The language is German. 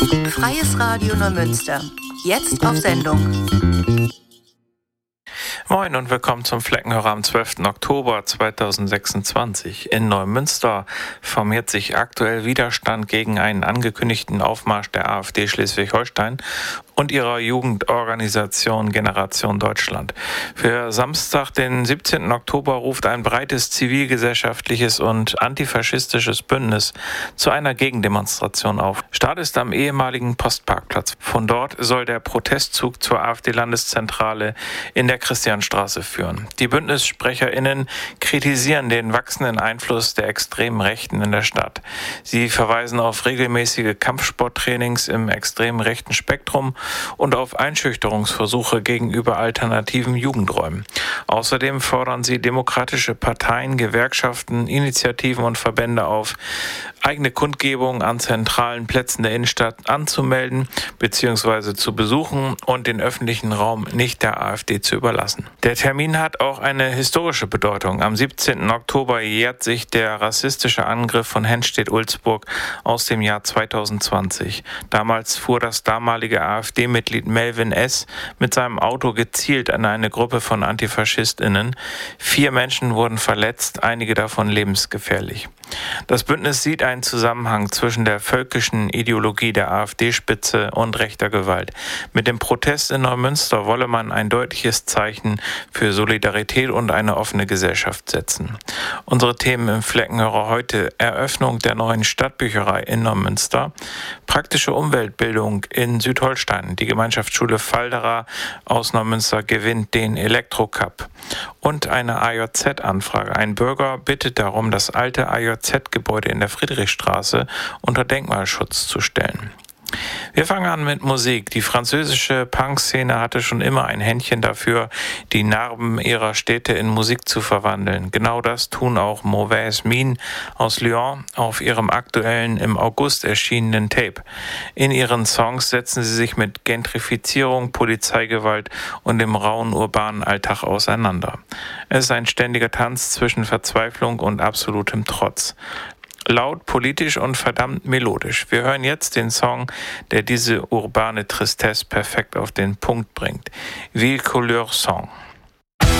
Freies Radio Neumünster. Jetzt auf Sendung. Moin und willkommen zum Fleckenhörer am 12. Oktober 2026. In Neumünster formiert sich aktuell Widerstand gegen einen angekündigten Aufmarsch der AfD Schleswig-Holstein und ihrer Jugendorganisation Generation Deutschland. Für Samstag, den 17. Oktober, ruft ein breites zivilgesellschaftliches und antifaschistisches Bündnis zu einer Gegendemonstration auf. Start ist am ehemaligen Postparkplatz. Von dort soll der Protestzug zur AfD-Landeszentrale in der Christianstraße führen. Die BündnissprecherInnen kritisieren den wachsenden Einfluss der extremen Rechten in der Stadt. Sie verweisen auf regelmäßige Kampfsporttrainings im extremen rechten Spektrum und auf Einschüchterungsversuche gegenüber alternativen Jugendräumen. Außerdem fordern sie demokratische Parteien, Gewerkschaften, Initiativen und Verbände auf, eigene Kundgebungen an zentralen Plätzen der Innenstadt anzumelden bzw. zu besuchen und den öffentlichen Raum nicht der AfD zu überlassen. Der Termin hat auch eine historische Bedeutung. Am 17. Oktober jährt sich der rassistische Angriff von Henstedt-Ulzburg aus dem Jahr 2020. Damals fuhr das damalige AfD-Mitglied Melvin S. mit seinem Auto gezielt an eine Gruppe von AntifaschistInnen. 4 Menschen wurden verletzt, einige davon lebensgefährlich. Das Bündnis sieht einen Zusammenhang zwischen der völkischen Ideologie der AfD-Spitze und rechter Gewalt. Mit dem Protest in Neumünster wolle man ein deutliches Zeichen für Solidarität und eine offene Gesellschaft setzen. Unsere Themen im Fleckenhörer heute: Eröffnung der neuen Stadtbücherei in Neumünster, praktische Umweltbildung in Südholstein, die Gemeinschaftsschule Falderer aus Neumünster gewinnt den Elektrocup und eine AJZ-Anfrage. Ein Bürger bittet darum, das alte AJZ-Gebäude in der Friedrichstraße unter Denkmalschutz zu stellen. Wir fangen an mit Musik. Die französische Punk-Szene hatte schon immer ein Händchen dafür, die Narben ihrer Städte in Musik zu verwandeln. Genau das tun auch Mauvaise Mine aus Lyon auf ihrem aktuellen, im August erschienenen Tape. In ihren Songs setzen sie sich mit Gentrifizierung, Polizeigewalt und dem rauen urbanen Alltag auseinander. Es ist ein ständiger Tanz zwischen Verzweiflung und absolutem Trotz. Laut, politisch und verdammt melodisch. Wir hören jetzt den Song, der diese urbane Tristesse perfekt auf den Punkt bringt. Ville Couleur Song.